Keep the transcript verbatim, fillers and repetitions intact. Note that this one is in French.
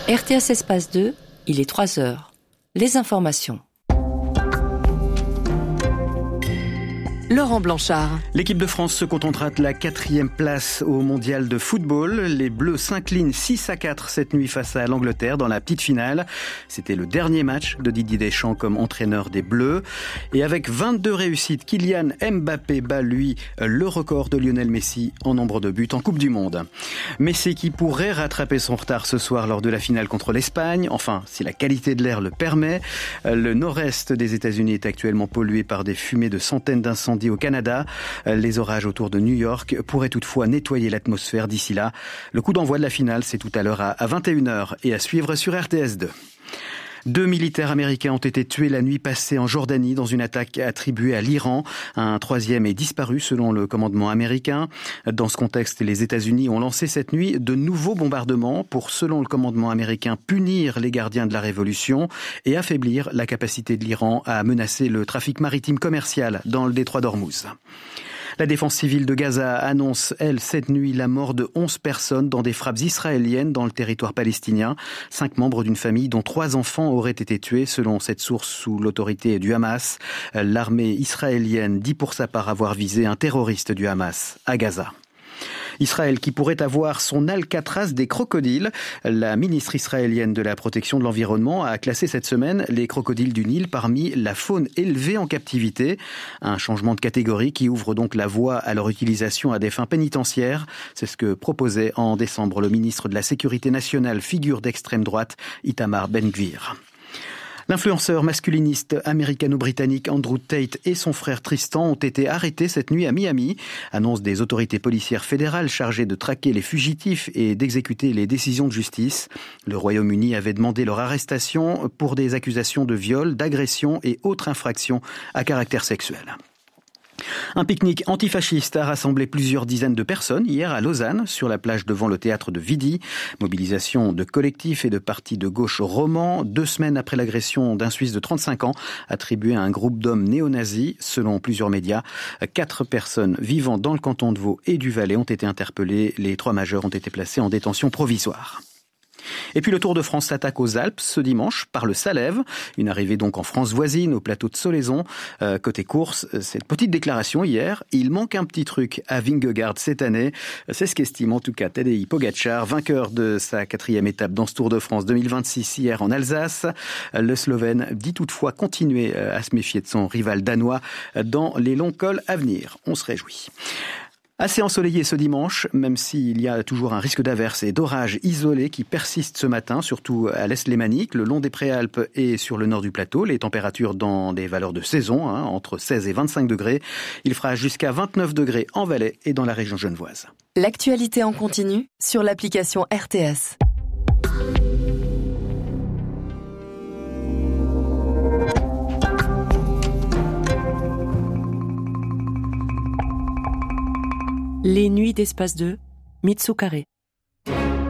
R T S Espace deux, il est trois heures. Les informations. Laurent Blanchard. L'équipe de France se contentera de la quatrième place au mondial de football. Les Bleus s'inclinent six à quatre cette nuit face à l'Angleterre dans la petite finale. C'était le dernier match de Didier Deschamps comme entraîneur des Bleus. Et avec vingt-deux réussites, Kylian Mbappé bat lui le record de Lionel Messi en nombre de buts en Coupe du Monde. Messi qui pourrait rattraper son retard ce soir lors de la finale contre l'Espagne. Enfin, si la qualité de l'air le permet. Le nord-est des États-Unis est actuellement pollué par des fumées de centaines d'incendies au Canada. Les orages autour de New York pourraient toutefois nettoyer l'atmosphère d'ici là. Le coup d'envoi de la finale, c'est tout à l'heure à vingt et une heures et à suivre sur R T S deux. Deux militaires américains ont été tués la nuit passée en Jordanie dans une attaque attribuée à l'Iran. Un troisième est disparu selon le commandement américain. Dans ce contexte, les États-Unis ont lancé cette nuit de nouveaux bombardements pour, selon le commandement américain, punir les gardiens de la révolution et affaiblir la capacité de l'Iran à menacer le trafic maritime commercial dans le détroit d'Ormuz. La défense civile de Gaza annonce, elle, cette nuit, la mort de onze personnes dans des frappes israéliennes dans le territoire palestinien. Cinq membres d'une famille dont trois enfants auraient été tués, selon cette source sous l'autorité du Hamas. L'armée israélienne dit pour sa part avoir visé un terroriste du Hamas à Gaza. Israël qui pourrait avoir son Alcatraz des crocodiles. La ministre israélienne de la protection de l'environnement a classé cette semaine les crocodiles du Nil parmi la faune élevée en captivité. Un changement de catégorie qui ouvre donc la voie à leur utilisation à des fins pénitentiaires. C'est ce que proposait en décembre le ministre de la Sécurité nationale, figure d'extrême droite, Itamar Ben-Gvir. L'influenceur masculiniste américano-britannique Andrew Tate et son frère Tristan ont été arrêtés cette nuit à Miami. Annonce des autorités policières fédérales chargées de traquer les fugitifs et d'exécuter les décisions de justice. Le Royaume-Uni avait demandé leur arrestation pour des accusations de viol, d'agression et autres infractions à caractère sexuel. Un pique-nique antifasciste a rassemblé plusieurs dizaines de personnes hier à Lausanne, sur la plage devant le théâtre de Vidi. Mobilisation de collectifs et de partis de gauche romans, deux semaines après l'agression d'un Suisse de trente-cinq ans, attribuée à un groupe d'hommes néo-nazis. Selon plusieurs médias, quatre personnes vivant dans le canton de Vaud et du Valais ont été interpellées. Les trois majeurs ont été placés en détention provisoire. Et puis le Tour de France s'attaque aux Alpes ce dimanche par le Salève. Une arrivée donc en France voisine, au plateau de Solaizon. Euh, côté course, cette petite déclaration hier, il manque un petit truc à Vingegaard cette année. C'est ce qu'estime en tout cas Tadej Pogačar, vainqueur de sa quatrième étape dans ce Tour de France deux mille vingt-six hier en Alsace. Le Slovène dit toutefois continuer à se méfier de son rival danois dans les longs cols à venir. On se réjouit. Assez ensoleillé ce dimanche, même s'il y a toujours un risque d'averse et d'orage isolé qui persiste ce matin, surtout à l'est lémanique, le long des Préalpes et sur le nord du plateau. Les températures dans des valeurs de saison, hein, entre seize et vingt-cinq degrés. Il fera jusqu'à vingt-neuf degrés en Valais et dans la région genevoise. L'actualité en continu sur l'application R T S. Les nuits d'Espace deux, Mitsu Carré.